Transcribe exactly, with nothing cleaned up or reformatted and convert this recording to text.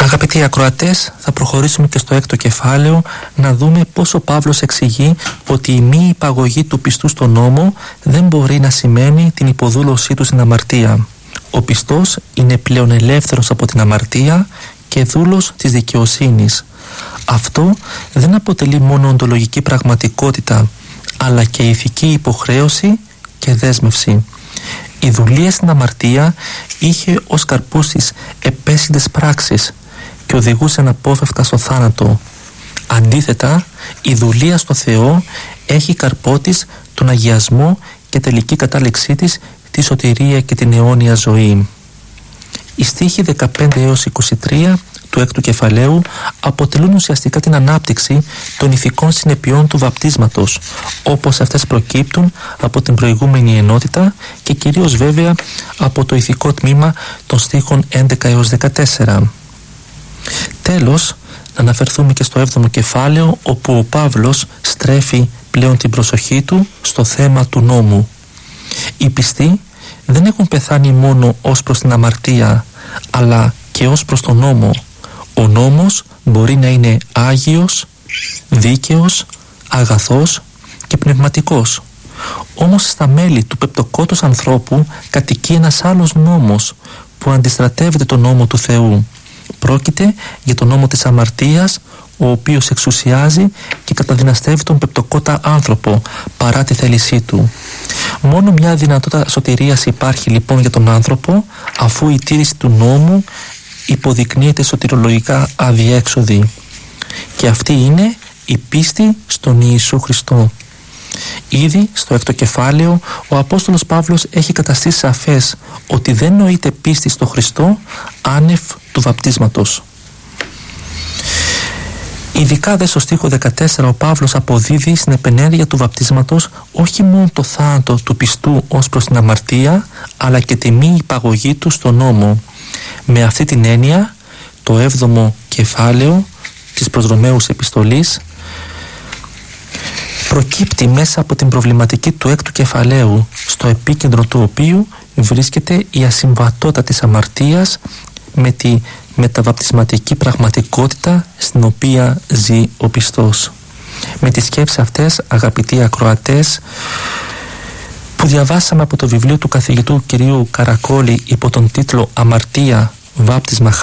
Αγαπητοί ακροατές, θα προχωρήσουμε και στο έκτο κεφάλαιο να δούμε πώς ο Παύλος εξηγεί ότι η μη υπαγωγή του πιστού στον νόμο δεν μπορεί να σημαίνει την υποδούλωσή του στην αμαρτία. Ο πιστός είναι πλέον ελεύθερος από την αμαρτία και δούλος της δικαιοσύνης. Αυτό δεν αποτελεί μόνο οντολογική πραγματικότητα, αλλά και ηθική υποχρέωση και δέσμευση. Η δουλεία στην αμαρτία είχε ως καρπούς της επέσχυντες πράξεις και οδηγούσε αναπόφευκτα στο θάνατο. Αντίθετα, η δουλεία στο Θεό έχει καρπό της τον αγιασμό και τελική κατάληξή της τη σωτηρία και την αιώνια ζωή. Οι στίχοι δεκαπέντε έως είκοσι τρία του έκτου κεφαλαίου αποτελούν ουσιαστικά την ανάπτυξη των ηθικών συνεπειών του βαπτίσματος, όπως αυτές προκύπτουν από την προηγούμενη ενότητα και κυρίως βέβαια από το ηθικό τμήμα των στίχων έντεκα έως δεκατέσσερα. Τέλος, να αναφερθούμε και στο έβδομο κεφάλαιο, όπου ο Παύλος στρέφει πλέον την προσοχή του στο θέμα του νόμου. Οι πιστοί δεν έχουν πεθάνει μόνο ως προς την αμαρτία, αλλά και ως προς τον νόμο. Ο νόμος μπορεί να είναι άγιος, δίκαιος, αγαθός και πνευματικός. Όμως στα μέλη του πεπτοκότος ανθρώπου κατοικεί ένας άλλος νόμος που αντιστρατεύεται τον νόμο του Θεού. Πρόκειται για τον νόμο της αμαρτίας, ο οποίος εξουσιάζει και καταδυναστεύει τον πεπτοκότα άνθρωπο παρά τη θέλησή του. Μόνο μια δυνατότητα σωτηρίας υπάρχει λοιπόν για τον άνθρωπο, αφού η τήρηση του νόμου υποδεικνύεται σωτηρολογικά αδιέξοδη, και αυτή είναι η πίστη στον Ιησού Χριστό. Ήδη στο έκτο κεφάλαιο ο Απόστολος Παύλος έχει καταστήσει σαφές ότι δεν νοείται πίστη στο Χριστό άνευ του βαπτίσματος. Ειδικά δε στο στίχο δεκατέσσερα ο Παύλος αποδίδει στην επενέργεια του βαπτίσματος όχι μόνο το θάνατο του πιστού ως προς την αμαρτία, αλλά και τη μη υπαγωγή του στον νόμο. Με αυτή την έννοια, το έβδομο κεφάλαιο της προς Ρωμαίους επιστολής προκύπτει μέσα από την προβληματική του έκτου κεφαλαίου, στο επίκεντρο του οποίου βρίσκεται η ασυμβατότητα της αμαρτίας με τη μεταβαπτισματική πραγματικότητα στην οποία ζει ο πιστός. Με τις σκέψεις αυτές, αγαπητοί ακροατές, που διαβάσαμε από το βιβλίο του καθηγητού κυρίου Καρακόλη υπό τον τίτλο «Αμαρτία, βάπτισμα,